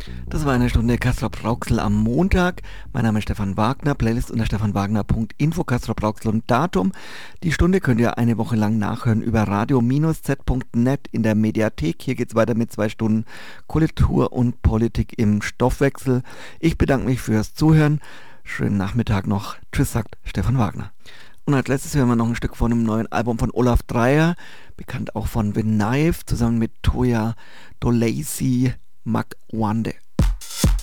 Das war eine Stunde Castrop Rauxel am Montag. Mein Name ist Stefan Wagner, Playlist unter stefanwagner.info, Castrop Rauxel und Datum. Die Stunde könnt ihr eine Woche lang nachhören über radio-z.net in der Mediathek. Hier geht's weiter mit 2 Stunden Kultur und Politik im Stoffwechsel. Ich bedanke mich fürs Zuhören. Schönen Nachmittag noch. Tschüss, sagt Stefan Wagner. Und als letztes hören wir noch ein Stück von einem neuen Album von Olaf Dreyer, bekannt auch von The Knife, zusammen mit Toya Dolacey Makwande.